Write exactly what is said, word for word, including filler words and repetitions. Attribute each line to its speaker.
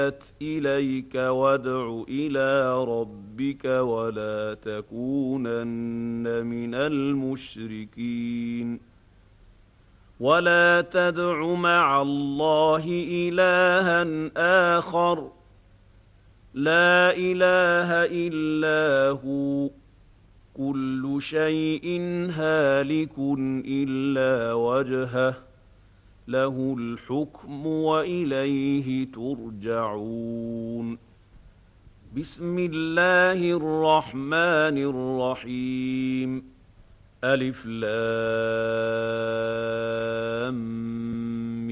Speaker 1: إليك وادع إلى ربك ولا تكونن من المشركين ولا تدع مع الله إلها آخر لا إله إلا هو كل شيء هالك إلا وجهه له الحكم وإليه ترجعون بسم الله الرحمن الرحيم ألف لام